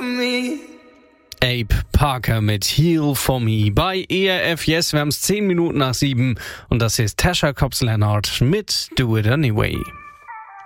for me. Abe Parker mit Heal For Me bei ERF Yes. Wir haben es 10 Minuten nach 7 und das ist Tasha Cobbs-Leonard mit Do It Anyway.